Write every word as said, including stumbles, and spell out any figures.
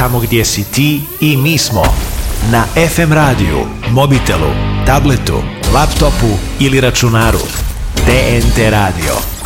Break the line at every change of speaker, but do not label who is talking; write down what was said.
tamo gdje si ti i mi smo. Na ef em radiju, mobitelu, tabletu, laptopu ili računaru. T N T radio.